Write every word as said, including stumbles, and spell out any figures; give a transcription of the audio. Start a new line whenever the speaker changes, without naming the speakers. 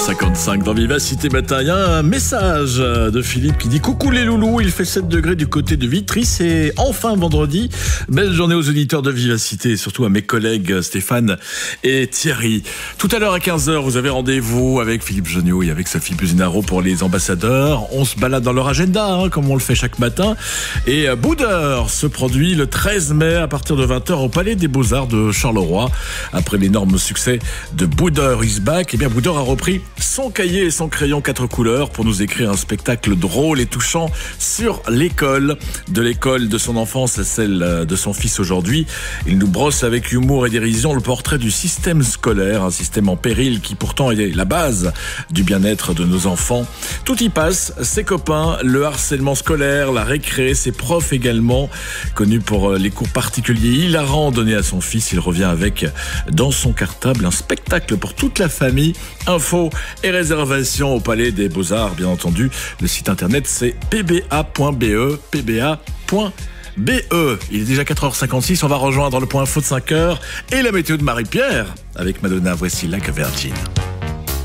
cinquante-cinq dans Vivacité Matin. Il y a un message de Philippe qui dit « Coucou les loulous, il fait sept degrés du côté de Vitry, c'est enfin vendredi. Belle journée aux auditeurs de Vivacité et surtout à mes collègues Stéphane et Thierry. » Tout à l'heure à quinze heures, vous avez rendez-vous avec Philippe Geniot et avec Sophie Buzinaro pour les ambassadeurs. On se balade dans leur agenda, hein, comme on le fait chaque matin. Et Boudeur se produit le treize mai à partir de vingt heures au Palais des Beaux-Arts de Charleroi. Après l'énorme succès de Boudeur is back, eh bien Boudeur a repris son cahier et son crayon quatre couleurs pour nous écrire un spectacle drôle et touchant sur l'école, de l'école de son enfance à celle de son fils aujourd'hui. Il nous brosse avec humour et dérision le portrait du système scolaire, un système en péril qui pourtant est la base du bien-être de nos enfants. Tout y passe, ses copains, le harcèlement scolaire, la récré, ses profs également, connus pour les cours particuliers hilarants donnés à son fils. Il revient avec, dans son cartable, un spectacle pour toute la famille. Infos et réservations au Palais des Beaux-Arts, bien entendu. Le site internet, c'est p b a point b e, p b a point b e. Il est déjà quatre heures cinquante-six, on va rejoindre le point info de cinq heures et la météo de Marie-Pierre avec Madonna. Voici Like a Virgin.